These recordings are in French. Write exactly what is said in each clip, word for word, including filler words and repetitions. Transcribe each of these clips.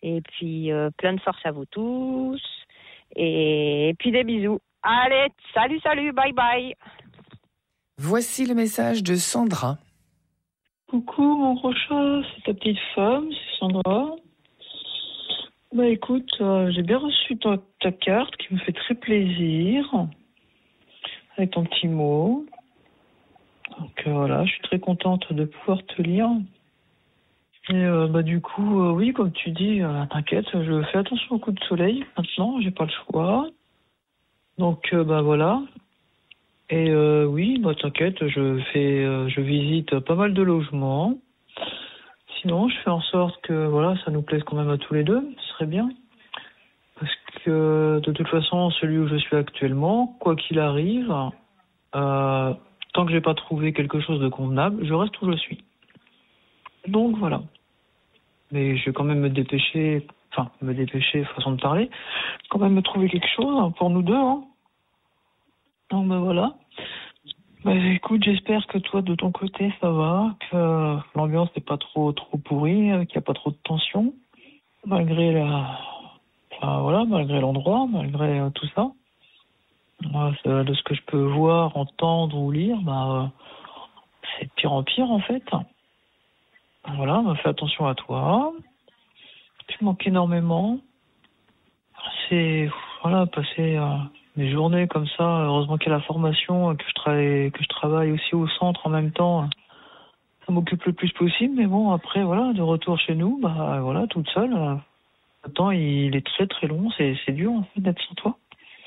Et puis, euh, plein de force à vous tous. Et, et puis, des bisous. Allez, salut, salut, bye bye. Voici le message de Sandra. Coucou mon gros chat, c'est ta petite femme, c'est Sandra. Bah écoute, euh, j'ai bien reçu ta, ta carte qui me fait très plaisir, avec ton petit mot. Donc euh, voilà, je suis très contente de pouvoir te lire. Et euh, bah du coup, euh, oui, comme tu dis, euh, t'inquiète, je fais attention au coup de soleil maintenant, j'ai pas le choix. Donc euh, bah voilà. Et euh, oui, bah t'inquiète, je fais, euh, je visite pas mal de logements. Sinon, je fais en sorte que voilà, ça nous plaise quand même à tous les deux, ce serait bien. Parce que de toute façon, celui où je suis actuellement, quoi qu'il arrive, euh, tant que j'ai pas trouvé quelque chose de convenable, je reste où je suis. Donc voilà. Mais je vais quand même me dépêcher, enfin me dépêcher, façon de parler, quand même me trouver quelque chose pour nous deux. Hein. Donc ben voilà. Bah, écoute, j'espère que toi de ton côté ça va, que l'ambiance n'est pas trop trop pourrie, qu'il n'y a pas trop de tension, malgré la, enfin voilà, malgré l'endroit, malgré euh, tout ça. Moi, c'est- de ce que je peux voir, entendre ou lire, bah euh, c'est de pire en pire en fait. Voilà, bah, fais attention à toi. Tu manques énormément. C'est voilà, passer euh, des journées comme ça. Heureusement qu'il y a la formation, euh, que je travaille, que je travaille aussi au centre en même temps. euh, Ça m'occupe le plus possible, mais bon, après, voilà, de retour chez nous, bah voilà, toute seule. euh, Le temps, il est très très long, c'est c'est dur en fait d'être sans toi.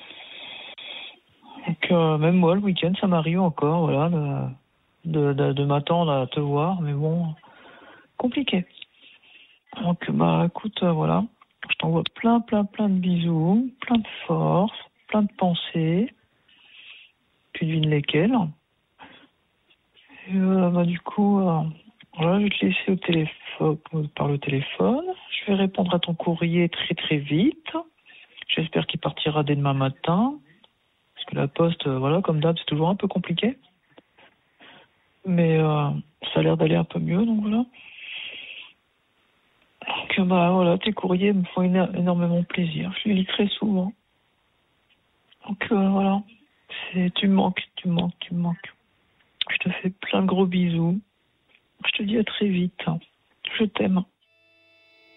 Donc euh, même moi, le week-end, ça m'arrive encore, voilà, de, de, de, de m'attendre à te voir, mais bon, compliqué. Donc bah écoute, euh, voilà, je t'envoie plein plein plein de bisous, plein de force, plein de pensées. Tu devines lesquelles. Et euh, bah du coup, euh, voilà, je vais te laisser au téléphone, par le téléphone. Je vais répondre à ton courrier très très vite. J'espère qu'il partira dès demain matin. Parce que la poste, euh, voilà, comme d'hab, c'est toujours un peu compliqué. Mais euh, ça a l'air d'aller un peu mieux, donc voilà. Donc bah voilà, tes courriers me font éno- énormément plaisir. Je les lis très souvent. Donc euh, voilà. C'est, tu me manques, tu me manques, tu me manques. Je te fais plein de gros bisous. Je te dis à très vite. Je t'aime.